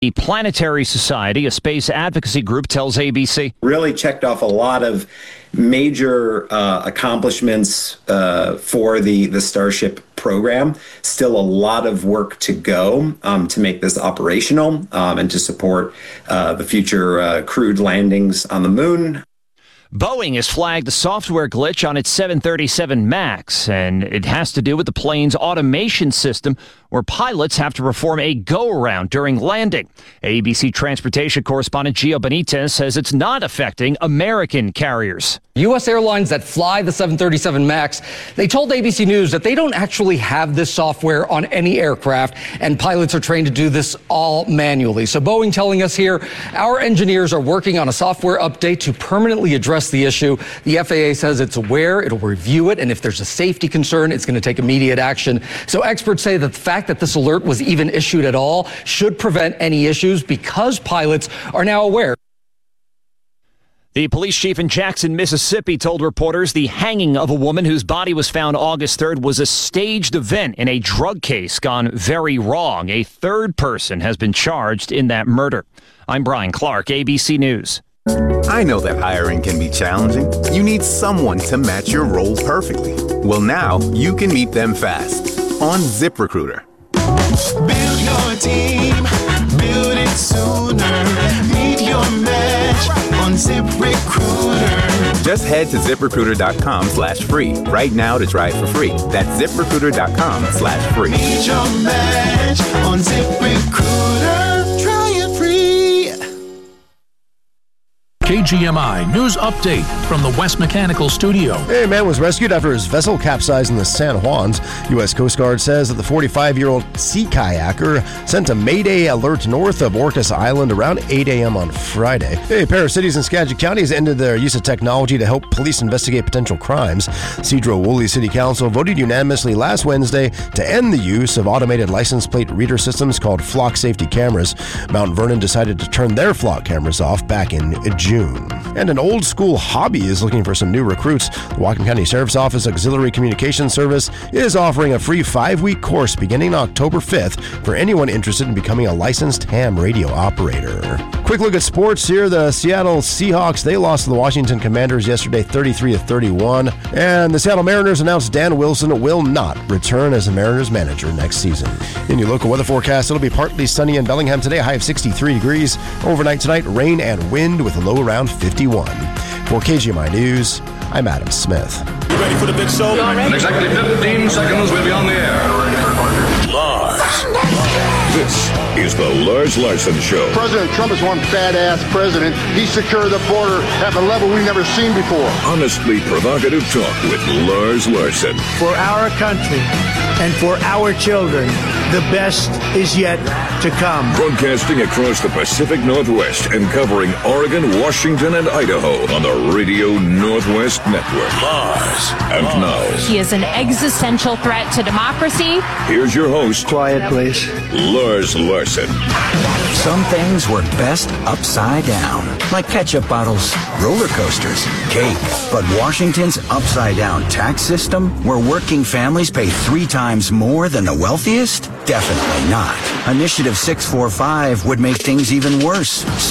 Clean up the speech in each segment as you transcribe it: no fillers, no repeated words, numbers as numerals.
The Planetary Society, a space advocacy group, tells ABC. Really checked off a lot of major accomplishments for the Starship program. Still a lot of work to go to make this operational and to support the future crewed landings on the moon. Boeing has flagged a software glitch on its 737 MAX, and it has to do with the plane's automation system, where pilots have to perform a go-around during landing. ABC transportation correspondent Gio Benitez says it's not affecting American carriers. U.S. airlines that fly the 737 MAX, they told ABC News that they don't actually have this software on any aircraft, and pilots are trained to do this all manually. So Boeing telling us here, our engineers are working on a software update to permanently address the issue. The FAA says it's aware, it'll review it, and if there's a safety concern, it's going to take immediate action. So experts say that the fact that this alert was even issued at all should prevent any issues because pilots are now aware. The police chief in Jackson, Mississippi, told reporters the hanging of a woman whose body was found August 3rd was a staged event in a drug case gone very wrong. A third person has been charged in that murder. I'm Brian Clark, ABC News. I know that hiring can be challenging. You need someone to match your role perfectly. Well, now you can meet them fast on ZipRecruiter. Build your team, build it sooner. Meet your match on ZipRecruiter. Just head to ZipRecruiter.com/free right now to try it for free. That's ZipRecruiter.com/free. Meet your match on ZipRecruiter. Try it free. KGMI News Update from the West Mechanical Studio. A man was rescued after his vessel capsized in the San Juans. U.S. Coast Guard says that the 45-year-old sea kayaker sent a Mayday alert north of Orcas Island around 8 a.m. on Friday. A pair of cities in Skagit County has ended their use of technology to help police investigate potential crimes. Cedro-Woolley City Council voted unanimously last Wednesday to end the use of automated license plate reader systems called flock safety cameras. Mount Vernon decided to turn their flock cameras off back in June. And an old school hobby is looking for some new recruits. The Whatcom County Sheriff's Office Auxiliary Communications Service is offering a free 5-week course beginning October 5th for anyone interested in becoming a licensed ham radio operator. Quick look at sports here. The Seattle Seahawks, they lost to the Washington Commanders yesterday 33-31. And the Seattle Mariners announced Dan Wilson will not return as the Mariners manager next season. In your local weather forecast, it'll be partly sunny in Bellingham today, a high of 63 degrees. Overnight tonight, rain and wind with a low around 51. For KGMI News, I'm Adam Smith. You ready for the big show? In exactly 15 seconds, we'll be on the air. Lars. This is the Lars Larson Show. President Trump is one badass president. He secured the border at a level we've never seen before. Honestly provocative talk with Lars Larson. For our country and for our children, the best is yet to come. Broadcasting across the Pacific Northwest and covering Oregon, Washington, and Idaho on the Radio Northwest Network. Lars. And now, he is an existential threat to democracy. Here's your host. Quiet, please. Lars Larson. Some things were best upside down, like ketchup bottles, roller coasters, cake. But Washington's upside-down tax system, where working families pay 3 times more than the wealthiest? Definitely not. Initiative 645 would make things even worse.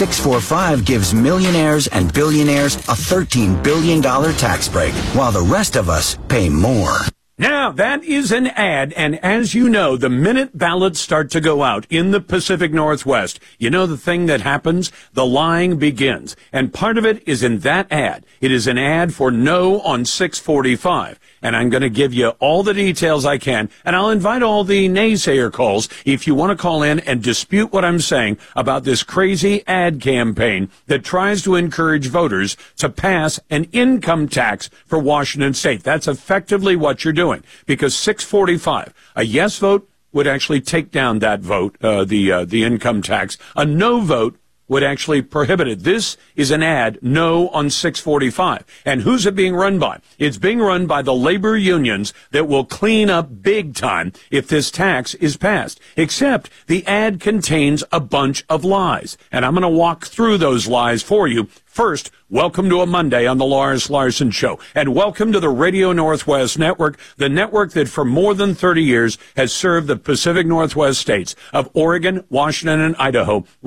645 gives millionaires and billionaires a $13 billion tax break, while the rest of us pay more. Now, that is an ad, and as you know, the minute ballots start to go out in the Pacific Northwest, you know the thing that happens? The lying begins. And part of it is in that ad. It is an ad for no on 645. And I'm going to give you all the details I can, and I'll invite all the naysayer calls if you want to call in and dispute what I'm saying about this crazy ad campaign that tries to encourage voters to pass an income tax for Washington State. That's effectively what you're doing, because 645, a yes vote would actually take down that vote, the income tax. A no vote would actually prohibit it. This is an ad, no on 645. And who's it being run by? It's being run by the labor unions that will clean up big time if this tax is passed. Except the ad contains a bunch of lies. And I'm going to walk through those lies for you. First, welcome to a Monday on the Lars Larson Show. And welcome to the Radio Northwest Network, the network that for more than 30 years has served the Pacific Northwest states of Oregon, Washington, and Idaho.